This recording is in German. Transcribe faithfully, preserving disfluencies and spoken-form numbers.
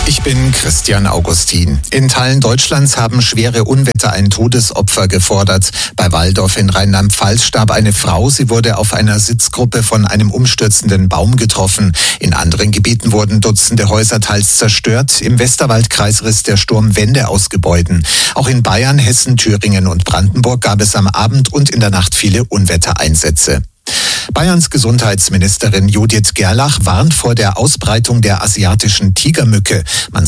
Ich bin Christian Augustin. In Teilen Deutschlands haben schwere Unwetter ein Todesopfer gefordert. Bei Walldorf in Rheinland-Pfalz starb eine Frau. Sie wurde auf einer Sitzgruppe von einem umstürzenden Baum getroffen. In anderen Gebieten wurden Dutzende Häuser teils zerstört. Im Westerwaldkreis riss der Sturm Wände aus Gebäuden. Auch in Bayern, Hessen, Thüringen und Brandenburg gab es am Abend und in der Nacht viele Unwettereinsätze. Bayerns Gesundheitsministerin Judith Gerlach warnt vor der Ausbreitung der asiatischen Tigermücke. Man